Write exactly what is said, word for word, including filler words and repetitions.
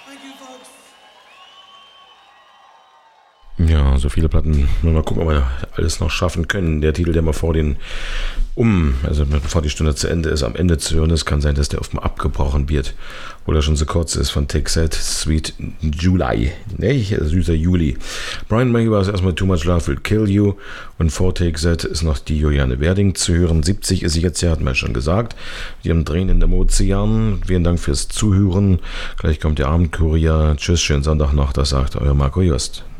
Ja, so viele Platten. Mal gucken, ob wir alles noch schaffen können. Der Titel, der mal vor den um, also bevor die Stunde zu Ende ist, am Ende zu hören ist, kann sein, dass der oft mal abgebrochen wird, obwohl er schon so kurz ist, von Take That, Sweet July. Ne, süßer Juli. Brian May war es erstmal Too Much Love Will Kill You und vor Take That ist noch die Juliane Werding zu hören. siebzig ist sie jetzt ja, hatten wir schon gesagt. Die haben Drehen in dem Ozean. Vielen Dank fürs Zuhören. Gleich kommt der Abendkurier. Tschüss, schönen Sonntag noch. Das sagt euer Marco Just.